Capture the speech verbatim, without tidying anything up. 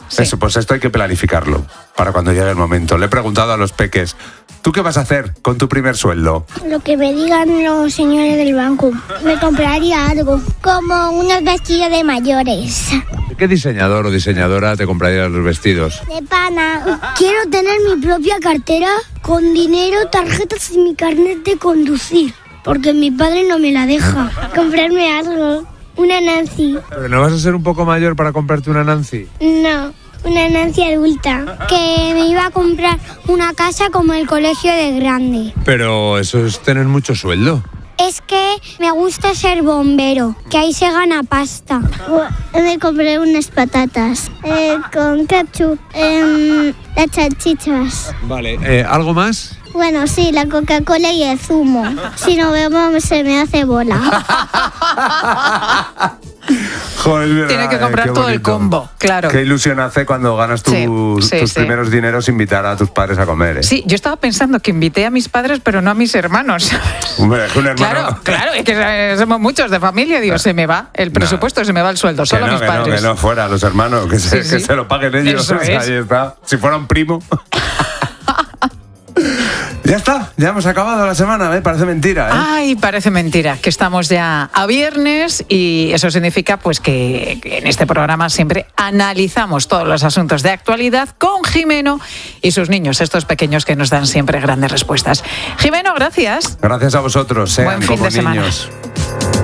Sí. Eso, pues esto hay que planificarlo para cuando llegue el momento. Le he preguntado a los peques, ¿tú qué vas a hacer con tu primer sueldo? Lo que me digan los señores del banco. Me compraría algo, como unos vestidos de mayores. ¿Qué diseñador o diseñadora te compraría los vestidos? De pana. Quiero tener mi propia cartera con dinero, tarjetas y mi carnet de conducir, porque mi padre no me la deja. Comprarme algo. Una Nancy. ¿Pero no vas a ser un poco mayor para comprarte una Nancy? No, una Nancy adulta. Que me iba a comprar una casa como el colegio de grande. Pero eso es tener mucho sueldo. Es que me gusta ser bombero, que ahí se gana pasta. Me compré unas patatas eh, con ketchup, eh, las salchichas. Vale. Eh, ¿Algo más? Bueno, sí, la Coca-Cola y el zumo. Si no bebo se me hace bola. Joder, es verdad, Tiene que comprar eh, todo el bonito. combo, claro. Qué ilusión hace cuando ganas tu, Sí, sí, tus sí. primeros dineros invitar a tus padres a comer. ¿eh? Sí, yo estaba pensando que invité a mis padres, pero no a mis hermanos. Hombre, un hermano. Claro, claro, es que eh, somos muchos de familia. Digo, se me va el presupuesto, No. se me va el sueldo, Que solo no, mis que no, padres. que no, fuera, los hermanos, que se, Sí, que sí. se lo paguen ellos. Eso es. Ahí está. Si fuera un primo. Ya está, ya hemos acabado la semana, ¿eh? Parece mentira, ¿eh? Ay, parece mentira, que estamos ya a viernes y eso significa pues que en este programa siempre analizamos todos los asuntos de actualidad con Jimeno y sus niños, estos pequeños que nos dan siempre grandes respuestas. Jimeno, gracias. Gracias a vosotros, sean Buen fin como de semana. niños.